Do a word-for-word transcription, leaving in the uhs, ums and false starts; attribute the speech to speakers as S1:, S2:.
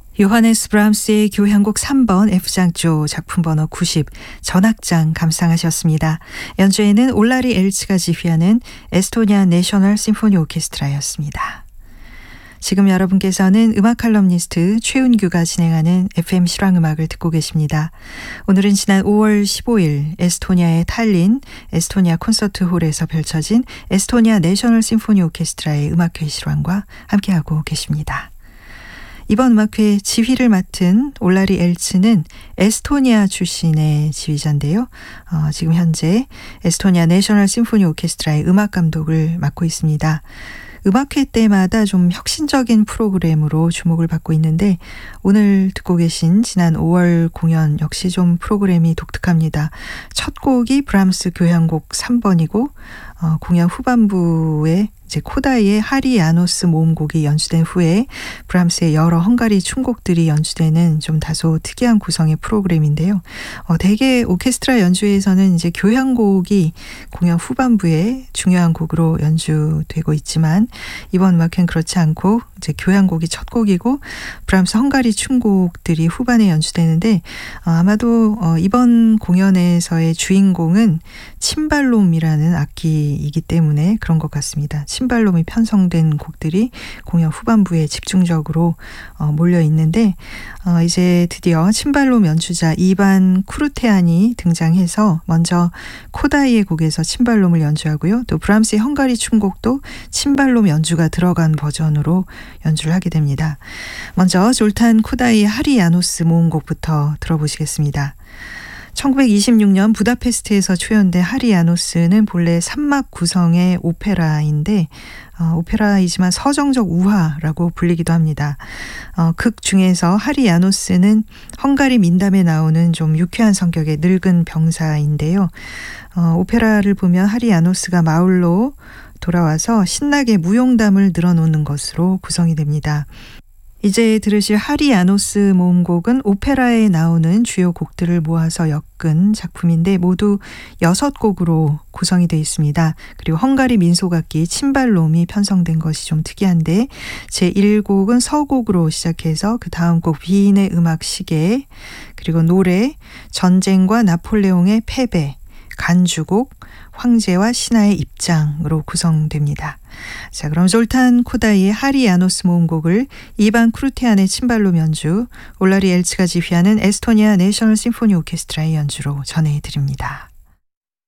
S1: 요하네스 브람스의 교향곡 삼 번 F장조 작품 번호 구십 전악장 감상하셨습니다. 연주에는 올라리 엘츠가 지휘하는 에스토니아 내셔널 심포니 오케스트라였습니다. 지금 여러분께서는 음악 칼럼니스트 최은규가 진행하는 에프엠 실황음악을 듣고 계십니다. 오늘은 지난 오월 십오일 에스토니아의 탈린 에스토니아 콘서트홀에서 펼쳐진 에스토니아 내셔널 심포니 오케스트라의 음악회 실황과 함께하고 계십니다. 이번 음악회 지휘를 맡은 올라리 엘츠는 에스토니아 출신의 지휘자인데요. 어, 지금 현재 에스토니아 내셔널 심포니 오케스트라의 음악 감독을 맡고 있습니다. 음악회 때마다 좀 혁신적인 프로그램으로 주목을 받고 있는데 오늘 듣고 계신 지난 오월 공연 역시 좀 프로그램이 독특합니다. 첫 곡이 브람스 교향곡 삼 번이고 어, 공연 후반부에 이제 코다이의 하리 야노스 모음곡이 연주된 후에 브람스의 여러 헝가리 춤곡들이 연주되는 좀 다소 특이한 구성의 프로그램인데요. 어, 대개 오케스트라 연주에서는 이제 교향곡이 공연 후반부에 중요한 곡으로 연주되고 있지만 이번 음악회는 그렇지 않고 이제 교향곡이 첫 곡이고 브람스 헝가리 춤곡들이 후반에 연주되는데 어, 아마도 어, 이번 공연에서의 주인공은 침발롬이라는 악기이기 때문에 그런 것 같습니다. 침발롬이 편성된 곡들이 공연 후반부에 집중적으로 어, 몰려 있는데 어, 이제 드디어 침발롬 연주자 이반 쿠르테안이 등장해서 먼저 코다이의 곡에서 침발롬을 연주하고요. 또 브람스의 헝가리 춤곡도 침발롬 연주가 들어간 버전으로 연주를 하게 됩니다. 먼저 졸탄 코다이의 하리 야노스 모음곡부터 들어보시겠습니다. 천구백이십육 년 부다페스트에서 초연된 하리 야노스는 본래 삼 막 구성의 오페라인데 어, 오페라이지만 서정적 우화라고 불리기도 합니다. 어, 극 중에서 하리 야노스는 헝가리 민담에 나오는 좀 유쾌한 성격의 늙은 병사인데요. 어, 오페라를 보면 하리 야노스가 마을로 돌아와서 신나게 무용담을 늘어놓는 것으로 구성이 됩니다. 이제 들으실 하리 야노스 모음곡은 오페라에 나오는 주요 곡들을 모아서 엮은 작품인데 모두 여섯 곡으로 구성이 되어 있습니다. 그리고 헝가리 민속악기 침발롬이 편성된 것이 좀 특이한데 제일 곡은 서곡으로 시작해서 그 다음 곡 비인의 음악 시계, 그리고 노래, 전쟁과 나폴레옹의 패배, 간주곡, 황제와 신하의 입장으로 구성됩니다. 자, 그럼 졸탄 코다이의 하리 야노스 모음곡을 이반 크루테안의 침발롬 연주, 올라리 엘츠가 지휘하는 에스토니아 내셔널 심포니 오케스트라의 연주로 전해드립니다.